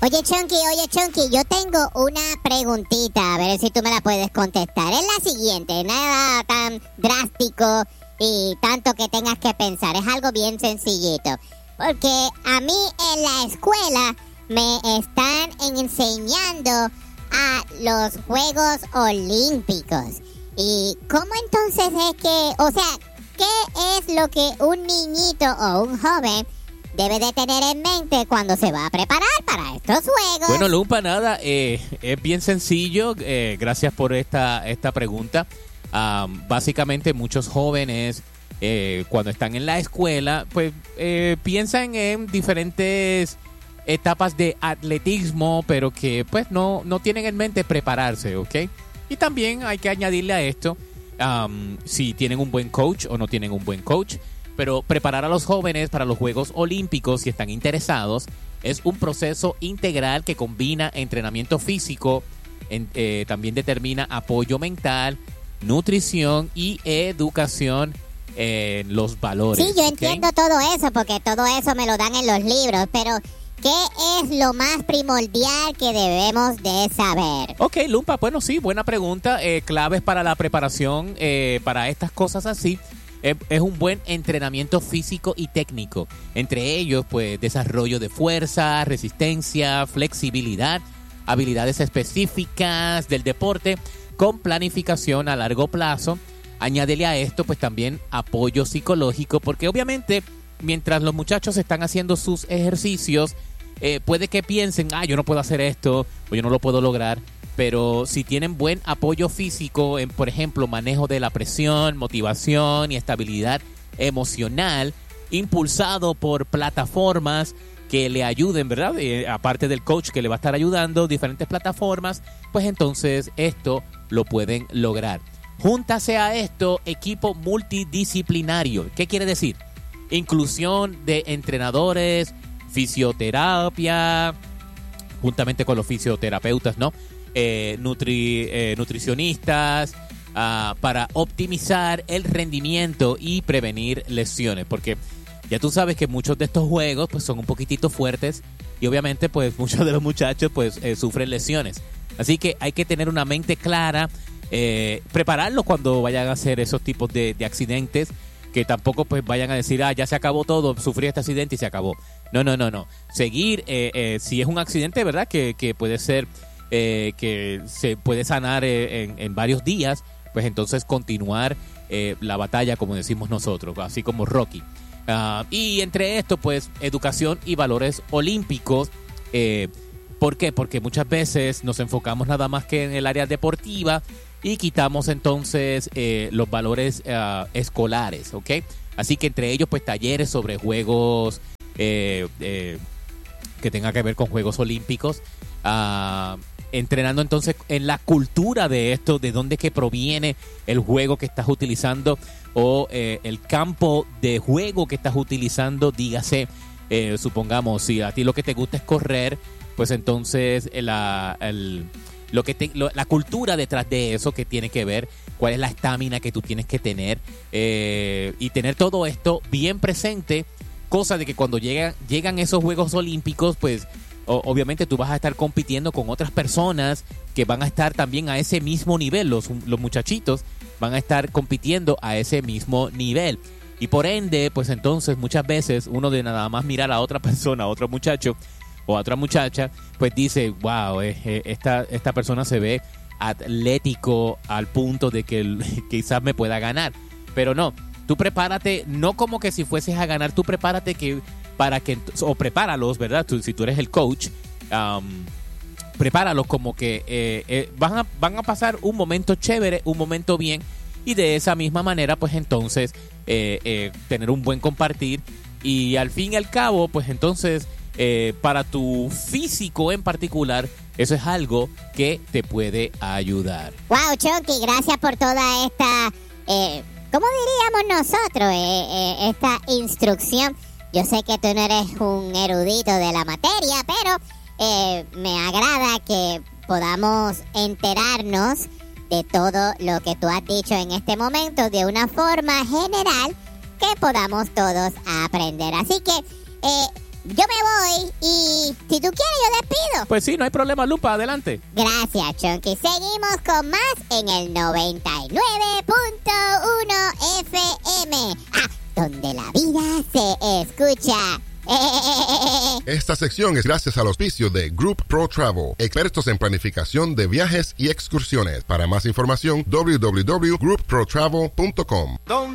Oye, Chonky, yo tengo una preguntita, a ver si tú me la puedes contestar. Es la siguiente, nada tan drástico y tanto que tengas que pensar, es algo bien sencillito. Porque a mí en la escuela me están enseñando a los Juegos Olímpicos. ¿Y cómo entonces es que, o sea, qué es lo que un niñito o un joven debe de tener en mente cuando se va a preparar para estos juegos? Bueno, Lumpa, nada, es bien sencillo. Gracias por esta pregunta. Básicamente, muchos jóvenes, cuando están en la escuela, pues piensan en diferentes etapas de atletismo, pero que pues no tienen en mente prepararse, ¿ok? Y también hay que añadirle a esto, si tienen un buen coach o no tienen un buen coach. Pero preparar a los jóvenes para los Juegos Olímpicos, si están interesados, es un proceso integral que combina entrenamiento físico, también determina apoyo mental, nutrición y educación en los valores. Sí, yo entiendo todo eso, porque todo eso me lo dan en los libros, pero ¿qué es lo más primordial que debemos de saber? Ok, Lumpa, bueno, sí, buena pregunta. Claves para la preparación para estas cosas así. Es un buen entrenamiento físico y técnico. Entre ellos, pues, desarrollo de fuerza, resistencia, flexibilidad, habilidades específicas del deporte con planificación a largo plazo. Añádele a esto, pues, también apoyo psicológico, porque obviamente, mientras los muchachos están haciendo sus ejercicios, puede que piensen, yo no puedo hacer esto, o yo no lo puedo lograr. Pero si tienen buen apoyo físico en, por ejemplo, manejo de la presión, motivación y estabilidad emocional, impulsado por plataformas que le ayuden, ¿verdad? Aparte del coach que le va a estar ayudando, diferentes plataformas, pues entonces esto lo pueden lograr. Júntase a esto equipo multidisciplinario. ¿Qué quiere decir? Inclusión de entrenadores, fisioterapia, juntamente con los fisioterapeutas, ¿no? Nutricionistas, para optimizar el rendimiento y prevenir lesiones, porque ya tú sabes que muchos de estos juegos pues son un poquitito fuertes y obviamente pues muchos de los muchachos pues sufren lesiones, así que hay que tener una mente clara, prepararlos cuando vayan a hacer esos tipos de accidentes, que tampoco pues vayan a decir, ya se acabó todo, sufrí este accidente y se acabó. No. Seguir, si es un accidente, ¿verdad? Que puede ser que se puede sanar en varios días, pues entonces continuar la batalla, como decimos nosotros, así como Rocky. Y entre esto, pues, educación y valores olímpicos. ¿Por qué? Porque muchas veces nos enfocamos nada más que en el área deportiva y quitamos entonces los valores escolares, ¿ok? Así que entre ellos, pues, talleres sobre juegos que tengan que ver con Juegos Olímpicos, entrenando entonces en la cultura de esto, de dónde que proviene el juego que estás utilizando o el campo de juego que estás utilizando, dígase, supongamos, si a ti lo que te gusta es correr, pues entonces la cultura detrás de eso que tiene que ver, cuál es la estamina que tú tienes que tener, y tener todo esto bien presente, cosa de que cuando llegan esos Juegos Olímpicos, pues obviamente tú vas a estar compitiendo con otras personas que van a estar también a ese mismo nivel. Los muchachitos van a estar compitiendo a ese mismo nivel. Y por ende, pues entonces muchas veces uno de nada más mirar a otra persona, a otro muchacho o a otra muchacha, pues dice, wow, esta persona se ve atlético al punto de que quizás me pueda ganar. Pero no, tú prepárate, no como que si fueses a ganar, tú prepárate o prepáralos, ¿verdad? Si tú eres el coach, prepáralos como que van a pasar un momento chévere, un momento bien, y de esa misma manera, pues entonces, tener un buen compartir, y al fin y al cabo, pues entonces, para tu físico en particular, eso es algo que te puede ayudar. Wow, Chonky, gracias por toda esta, ¿cómo diríamos nosotros? Esta instrucción. Yo sé que tú no eres un erudito de la materia, pero me agrada que podamos enterarnos de todo lo que tú has dicho en este momento de una forma general que podamos todos aprender. Así que yo me voy y si tú quieres yo despido. Pues sí, no hay problema, Lupa, adelante. Gracias, Chunky. Seguimos con más en el 99.1 FM. Donde la vida se escucha. Esta sección es gracias al auspicio de Group Pro Travel, expertos en planificación de viajes y excursiones. Para más información, www.groupprotravel.com.